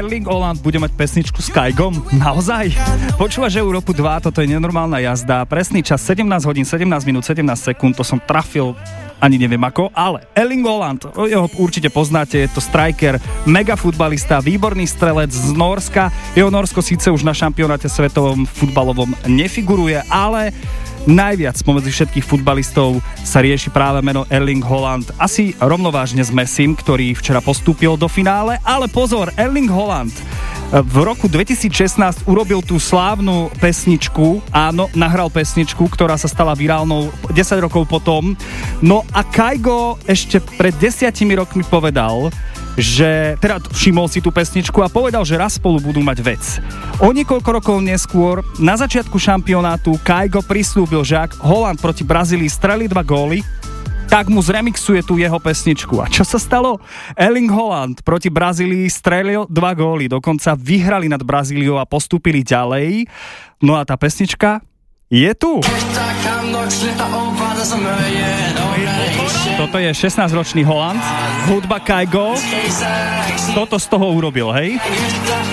Erling Haaland bude mať pesničku s Kaigom? Naozaj? Počúvaš Európu 2, toto je nenormálna jazda. Presný čas 17 hodín, 17 minút, 17 sekúnd, to som trafil ani neviem ako, ale Erling Haaland, jeho určite poznáte, je to striker, mega futbalista, výborný strelec z Nórska. Jeho Nórsko síce už na šampionáte svetovom futbalovom nefiguruje, ale najviac pomedzi všetkých futbalistov sa rieši práve meno Erling Haaland. Asi rovnovážne s Messim, ktorý včera postúpil do finále, ale pozor, Erling Haaland v roku 2016 urobil tú slávnu pesničku, áno, nahral pesničku, ktorá sa stala virálnou 10 rokov potom. No a Kaigo ešte pred 10 rokmi povedal, že teda všimol si tú pesničku a povedal, že raz spolu budú mať vec. O niekoľko rokov neskôr, na začiatku šampionátu, Kaigo prislúbil, že ak Haaland proti Brazílii strelí 2 góly, tak mu zremixuje tú jeho pesničku. A čo sa stalo? Erling Haaland proti Brazílii strelil 2 góly, dokonca vyhrali nad Brazíliou a postúpili ďalej. No a tá pesnička je tu. Toto je 16-ročný Haaland, hudba Kaigo. Toto z toho urobil, hej?